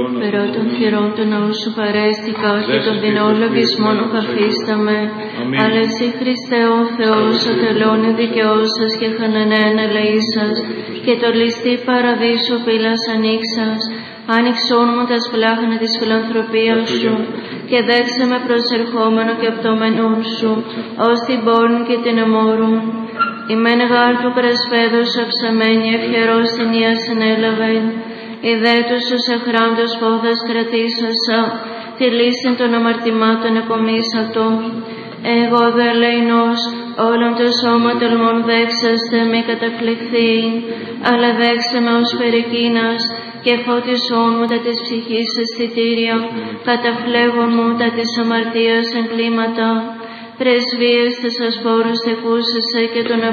Περό των χειρών του ναού σου παρέστηκα και των δεινών λογισμών καθίσταμε. Αλλά εσύ Χριστέ ο Θεός, ο τελώνει δικαιώσας και χανανέαν ελεήσας και το ληστή παραδείσου πύλας ανοίξας. Άνοιξόν μου τα σπλάχνα της φιλανθρωπίας σου και δέξε με προσερχόμενο και πτωμένον σου, ως την πόρνη και την εμόρουν. Η μεν γάρ του πρεσπέδους αψαμένη ευχερός την ία συνέλαβεν, η δε τους ως εχράντος πόδας κρατήσασα, τη λύσιν των αμαρτημάτων επομίσατο. Εγώ δε ελεηνός, όλων το σώμα τελμών δέξαστε μη καταφλιχθήν, αλλά δέξε με ως περικίνας και φώτισόν μου τα της ψυχής αισθητήρια, καταφλέγον μου τα της αμαρτίας εγκλήματα. Πρεσβείες της ασπόρους τεκούσεσαι και των